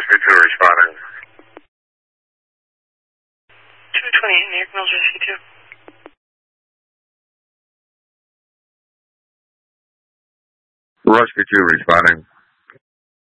Rescue 2 responding. 228 New York Mills Rescue 2. Rescue 2 responding.